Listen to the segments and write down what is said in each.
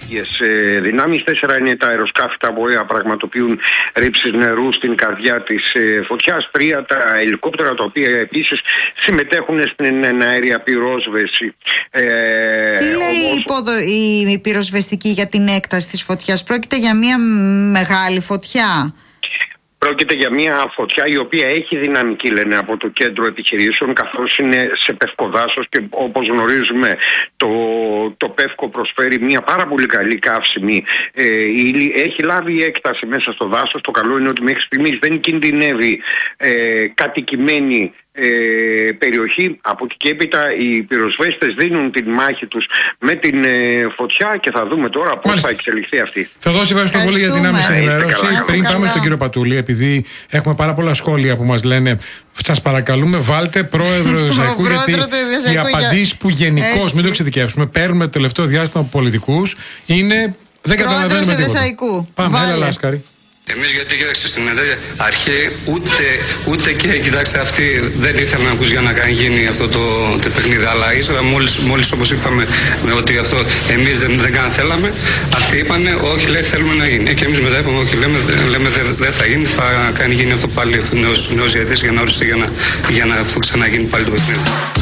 ίδιες δυνάμεις. 4 είναι τα αεροσκάφη τα οποία πραγματοποιούν ρήψεις νερού στην καρδιά της φωτιάς. 3 τα ελικόπτερα, τα οποία επίσης συμμετέχουν στην αέρια πυρόσβεση. Τι λέει η πυροσβεστική για την έκταση της φωτιάς? Πρόκειται για μια μεγάλη φωτιά? Πρόκειται για μια φωτιά η οποία έχει δυναμική, λένε, από το κέντρο επιχειρήσεων, καθώς είναι σε πευκοδάσος και όπως γνωρίζουμε το πεύκο προσφέρει μια πάρα πολύ καλή καύσιμη ύλη. Έχει λάβει έκταση μέσα στο δάσος. Το καλό είναι ότι μέχρι στιγμής δεν κινδυνεύει κατοικημένη περιοχή. Από εκεί και έπειτα οι πυροσβέστες δίνουν την μάχη τους με την φωτιά και θα δούμε τώρα πώς θα εξελιχθεί αυτή. Θα δώσει ευχαριστώ πολύ για την άμεση ενημέρωση. Πριν πάμε στον κύριο Πατούλη, επειδή έχουμε πάρα πολλά σχόλια που μας λένε, σας παρακαλούμε βάλτε πρόεδρο Δεσαϊκού, γιατί οι απαντήσεις που γενικώς, μην το εξειδικεύσουμε, παίρνουμε το τελευταίο διάστημα από πολιτικούς είναι, δεν καταλαβαίνουμε τίποτα. Πάμε, έλα Λάσκαρη. Εμείς, γιατί κοίταξε στην αρχή ούτε και κοιτάξτε, αυτοί δεν ήθελαν να ακούς για να γίνει αυτό το παιχνίδι, αλλά ύστερα μόλις όπως είπαμε ότι αυτό εμείς δεν καν θέλαμε, αυτοί είπανε όχι, λέει, θέλουμε να γίνει, και εμείς μετά είπαμε όχι, λέμε δεν θα γίνει, θα κάνει γίνει αυτό πάλι νέος διαιτητής για να οριστεί, για να αυτό ξαναγίνει πάλι το παιχνίδι.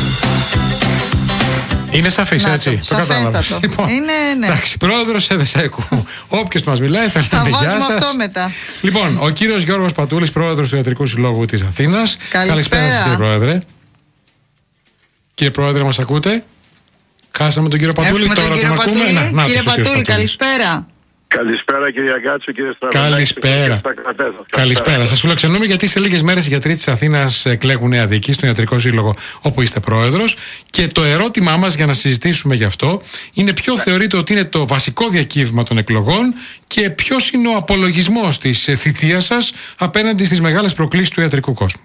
Είναι σαφής, έτσι. Σαφέστατο. Λοιπόν, ναι. Εντάξει, πρόεδρος Εδεσαϊκού. Όποιος μας μιλάει θα βάζουμε αυτό μετά. Λοιπόν, ο κύριος Γιώργος Πατούλης, πρόεδρος του Ιατρικού Συλλόγου της Αθήνας. Καλησπέρα σας, κύριε Πρόεδρε. Κύριε Πρόεδρε, μας ακούτε? Χάσαμε τον κύριο Πατούλη, τώρα τον ακούμε. Κύριε Πατούλη, καλησπέρα. Καλησπέρα κύριε Αγκάτσου, κύριε Στραβελάκη. Καλησπέρα. Καλησπέρα. Σας φιλοξενούμε γιατί σε λίγες μέρες οι γιατροί της Αθήνας εκλέγουν νέα διοίκηση στον Ιατρικό Σύλλογο όπου είστε πρόεδρος. Και το ερώτημά μας για να συζητήσουμε γι' αυτό είναι ποιο θεωρείτε ότι είναι το βασικό διακύβημα των εκλογών και ποιος είναι ο απολογισμός της θητείας σας απέναντι στις μεγάλες προκλήσεις του ιατρικού κόσμου.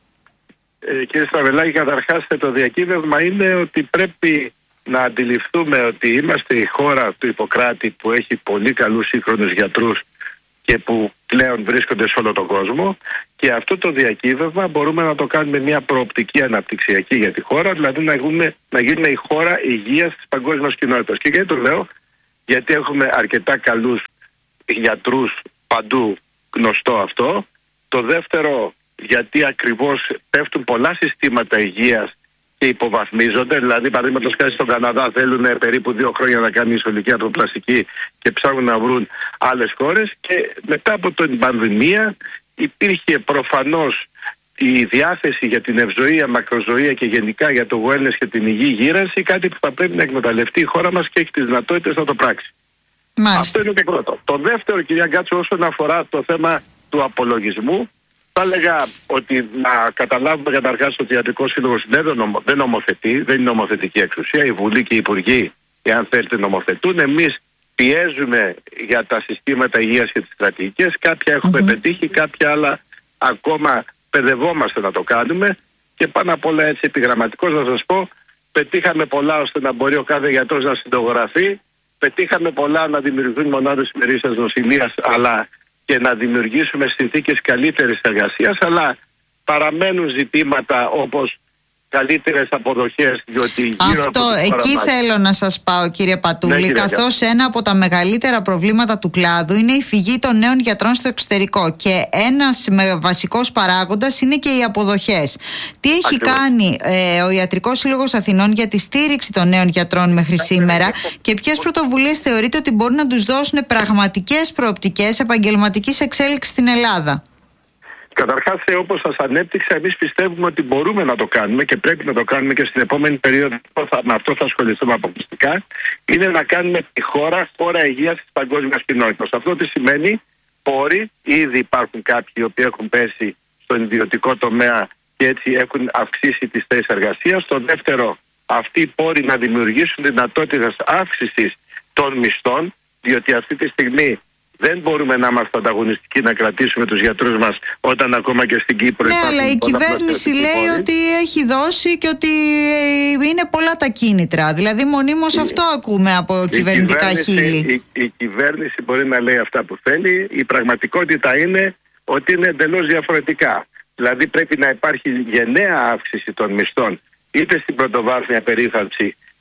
Κύριε Στραβελάκη, καταρχάς το διακύβευμα είναι ότι πρέπει να αντιληφθούμε ότι είμαστε η χώρα του Ιπποκράτη που έχει πολύ καλούς σύγχρονους γιατρούς και που πλέον βρίσκονται σε όλο τον κόσμο, και αυτό το διακύβευμα μπορούμε να το κάνουμε μια προοπτική αναπτυξιακή για τη χώρα, δηλαδή να γίνουμε η χώρα υγείας της παγκόσμιας κοινότητας. Και γιατί το λέω? Γιατί έχουμε αρκετά καλούς γιατρούς παντού, γνωστό αυτό. Το δεύτερο, γιατί ακριβώς πέφτουν πολλά συστήματα υγείας και υποβαθμίζονται. Δηλαδή, παραδείγματος χάρη στον Καναδά θέλουν περίπου 2 χρόνια να κάνει ισολική αρθροπλαστική και ψάχνουν να βρουν άλλες χώρες. Και μετά από την πανδημία υπήρχε προφανώς η διάθεση για την ευζοία, μακροζωία και γενικά για το wellness και την υγιή γύρανση, κάτι που θα πρέπει να εκμεταλλευτεί η χώρα μας και έχει τις δυνατότητες να το πράξει. Μάλιστα. Αυτό είναι το πρώτο. Το δεύτερο, κυρία Γκάτσου, όσον αφορά το θέμα του απολογισμού, θα έλεγα ότι να καταλάβουμε καταρχάς ότι ο Ιατρικός Σύλλογος δεν νομοθετεί, δεν είναι νομοθετική εξουσία. Η Βουλή και οι Υπουργοί, εάν θέλετε, νομοθετούν. Εμείς πιέζουμε για τα συστήματα υγείας και τις στρατηγικές. Κάποια έχουμε πετύχει, κάποια άλλα ακόμα παιδευόμαστε να το κάνουμε. Και πάνω απ' όλα, έτσι επιγραμματικώς να σας πω, πετύχαμε πολλά ώστε να μπορεί ο κάθε γιατρός να συντογραφεί. Πετύχαμε πολλά να δημιουργηθούν μονάδες ημερήσιας νοσηλείας, αλλά και να δημιουργήσουμε συνθήκες καλύτερης εργασίας, αλλά παραμένουν ζητήματα όπως καλύτερες αποδοχές, διότι γύρω αυτό, από εκεί μας... θέλω να σας πάω, κύριε Πατούλη, καθώς ένα από τα μεγαλύτερα προβλήματα του κλάδου είναι η φυγή των νέων γιατρών στο εξωτερικό και ένας βασικός παράγοντας είναι και οι αποδοχές. Τι έχει κάνει ο Ιατρικός Σύλλογος Αθηνών για τη στήριξη των νέων γιατρών μέχρι σήμερα και ποιες πρωτοβουλίες θεωρείτε ότι μπορούν να τους δώσουν πραγματικές προοπτικές επαγγελματικής εξέλιξης στην Ελλάδα? Καταρχάς, όπως σας ανέπτυξα, εμείς πιστεύουμε ότι μπορούμε να το κάνουμε και πρέπει να το κάνουμε και στην επόμενη περίοδο. Με αυτό θα ασχοληθούμε αποκλειστικά. Είναι να κάνουμε τη χώρα υγείας της παγκόσμιας κοινότητας. Αυτό τι σημαίνει? Πόροι, ήδη υπάρχουν κάποιοι οι οποίοι έχουν πέσει στον ιδιωτικό τομέα και έτσι έχουν αυξήσει τις θέσεις εργασίας. Το δεύτερο, αυτοί οι πόροι να δημιουργήσουν δυνατότητες αύξησης των μισθών, διότι αυτή τη στιγμή δεν μπορούμε να είμαστε ανταγωνιστικοί, να κρατήσουμε τους γιατρούς μας όταν ακόμα και στην Κύπρο. Ναι, αλλά η κυβέρνηση λέει ότι έχει δώσει και ότι είναι πολλά τα κίνητρα. Δηλαδή μονίμως αυτό ακούμε από κυβερνητικά χείλη. Η κυβέρνηση μπορεί να λέει αυτά που θέλει. Η πραγματικότητα είναι ότι είναι εντελώς διαφορετικά. Δηλαδή πρέπει να υπάρχει γενναία αύξηση των μισθών είτε στην πρωτοβάθμια περίθαλψη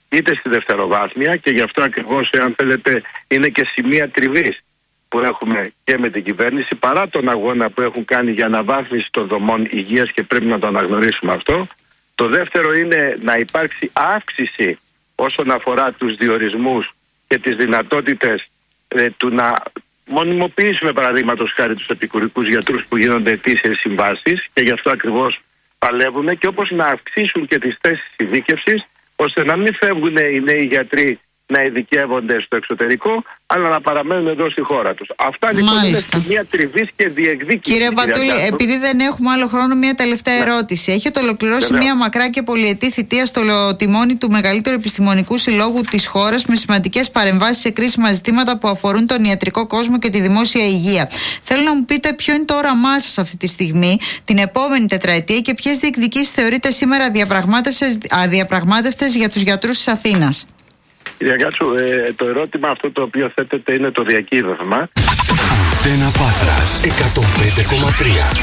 είτε στη δευτεροβάθμια, και γι' αυτό ακριβώς, αν θέλετε, είναι και σημεία τριβής που έχουμε και με την κυβέρνηση, παρά τον αγώνα που έχουν κάνει για αναβάθμιση των δομών υγείας, και πρέπει να το αναγνωρίσουμε αυτό. Το δεύτερο είναι να υπάρξει αύξηση όσον αφορά τους διορισμούς και τις δυνατότητες του να μονιμοποιήσουμε, παραδείγματος χάρη, τους επικουρικούς γιατρούς που γίνονται ετήσιες συμβάσεις, και γι' αυτό ακριβώς παλεύουμε, και όπως να αυξήσουν και τις θέσεις ειδίκευσης, ώστε να μην φεύγουν οι νέοι γιατροί να ειδικεύονται στο εξωτερικό, αλλά να παραμένουν εδώ στη χώρα τους. Αυτά λοιπόν είναι μια τριβής και διεκδίκηση. Κύριε Πατούλη, επειδή δεν έχουμε άλλο χρόνο, μια τελευταία ερώτηση. Έχετε ολοκληρώσει μια μακρά και πολυετή θητεία στο τιμόνι του μεγαλύτερου επιστημονικού συλλόγου της χώρας, με σημαντικές παρεμβάσεις σε κρίσιμα ζητήματα που αφορούν τον ιατρικό κόσμο και τη δημόσια υγεία. Θέλω να μου πείτε ποιο είναι το όραμά σας αυτή τη στιγμή, την επόμενη τετραετία, και ποιες διεκδικήσεις θεωρείτε σήμερα αδιαπραγμάτευτες για τους γιατρούς της Αθήνας. Κύριε Γκάτσου, το ερώτημα αυτό το οποίο θέτεται είναι το διακύβευμα. Αντένα Πάτρας 105,3.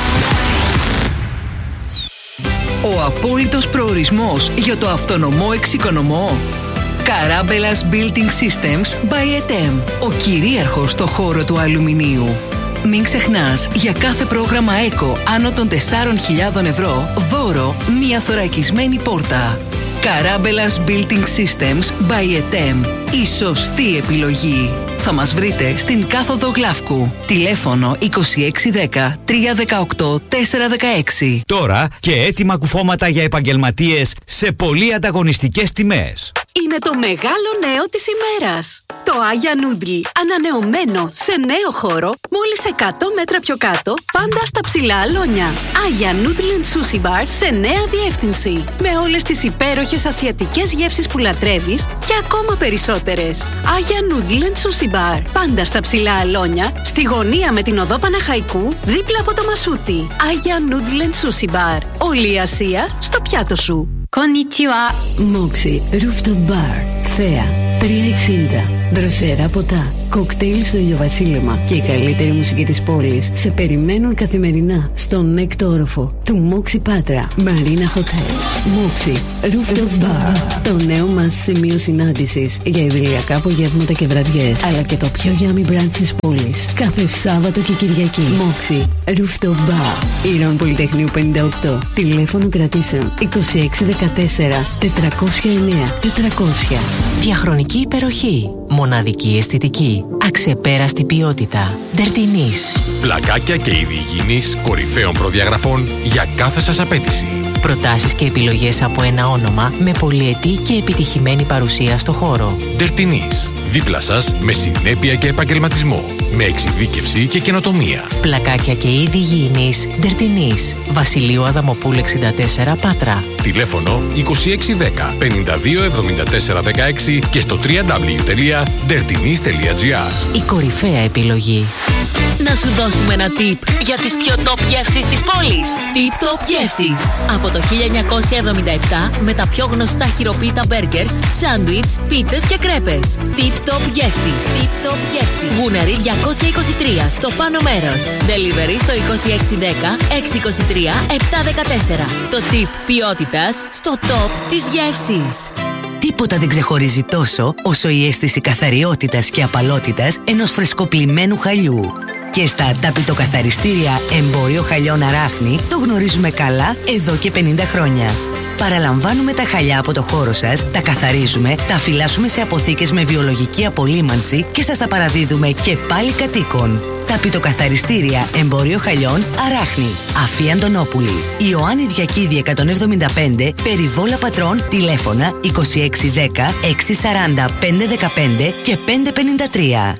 Ο απόλυτος προορισμός για το αυτονομό εξοικονομό. Καράμπελας Building Systems by ETEM. Ο κυρίαρχος στο χώρο του αλουμινίου. Μην ξεχνάς, για κάθε πρόγραμμα ΕΚΟ άνω των 4.000 ευρώ, δώρο μία θωρακισμένη πόρτα. Καράμπελας Building Systems by ETEM. Η σωστή επιλογή. Θα μας βρείτε στην κάθοδο Γλαύκου. Τηλέφωνο 2610 318 416. Τώρα και έτοιμα κουφώματα για επαγγελματίες σε πολύ ανταγωνιστικές τιμές. Είναι το μεγάλο νέο της ημέρας. Το Άγια Νούντλ, ανανεωμένο σε νέο χώρο, μόλις 100 μέτρα πιο κάτω, πάντα στα ψηλά αλόνια. Άγια Νούντλ & Sushi Bar σε νέα διεύθυνση. Με όλες τις υπέροχες ασιατικές γεύσεις που λατρεύεις και ακόμα περισσότερες. Άγια Νούντλ & Sushi Bar, πάντα στα ψηλά αλόνια, στη γωνία με την οδό Παναχαϊκού, δίπλα από το Μασούτι. Άγια Νούντλ & Sushi Bar. Όλη η Ασία στο πιάτο σου. Konnichiwa. Moxie Rooftop Bar. Θέα 360. Δροσερά ποτά, κοκτέιλ στο ηλιοβασίλεμα και η καλύτερη μουσική της πόλης σε περιμένουν καθημερινά στον έκτο όροφο του Moxie Patra Marina Hotel. Moxie Rooftop Bar. Το νέο μας σημείο συνάντησης για ιδηλιακά απογεύματα και βραδιές, αλλά και το πιο yummy brunch της πόλης. Κάθε Σάββατο και Κυριακή. Moxie Rooftop Bar. Ήρων Πολυτεχνείου 58. Τηλέφωνο κρατήσεων 2614 409 400. Διαχρονική υπεροχή. Μοναδική αισθητική. Αξεπέραστη ποιότητα. Ντερτινής. Πλακάκια και είδη υγιεινής κορυφαίων προδιαγραφών για κάθε σας απέτηση. Προτάσεις και επιλογές από ένα όνομα με πολυετή και επιτυχημένη παρουσία στο χώρο. Ντερτινής. Δίπλα σας με συνέπεια και επαγγελματισμό. Με εξειδίκευση και καινοτομία. Πλακάκια και είδη υγιεινής. Ντερτινής. Βασιλείου Αδαμοπούλου 64 Πάτρα. Τηλέφωνο 2610 52 74 16 και στο www.dertinis.gr. Η κορυφαία επιλογή. Να σου δώσουμε ένα tip για τις πιο top γεύσεις της πόλης. Tip Top Γεύσεις. Από το 1977 με τα πιο γνωστά χειροποίητα μπέργκερς, σάντουιτς, πίτες και κρέπες. Tip Top Γεύσεις. Tip Top Γεύσεις. Γούναρη 223 στο πάνω μέρος. Delivery στο 2610 623 714. Το tip ποιότητας στο top της γεύσης. Τίποτα δεν ξεχωρίζει τόσο όσο η αίσθηση καθαριότητας και απαλότητας ενός φρεσκοπλημμένου χαλιού. Και στα ταπητοκαθαριστήρια Εμπόριο Χαλιών Αράχνη το γνωρίζουμε καλά εδώ και 50 χρόνια. Παραλαμβάνουμε τα χαλιά από το χώρο σας, τα καθαρίζουμε, τα φυλάσσουμε σε αποθήκες με βιολογική απολύμανση και σας τα παραδίδουμε και πάλι κατοίκων. Ταπητοκαθαριστήρια Εμπόριο Χαλιών Αράχνη. Αφή Αντωνόπουλη. Ιωάννη Διακίδη 175, Περιβόλα Πατρών, τηλέφωνα 2610 640 515 και 553.